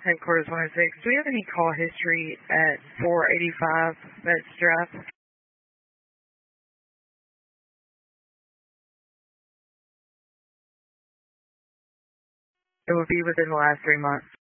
Headquarters 106. Do we have any call history at 485 Betts Drive? It would be within the last 3 months.